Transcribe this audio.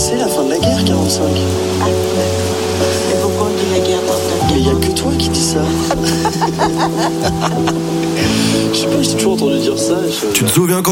c'est la fin de la guerre, 45. Ah, et pourquoi on dit la guerre dans ta Mais il n'y a que toi qui dis ça. Je sais pas, j'ai toujours entendu dire ça. Tu te souviens quand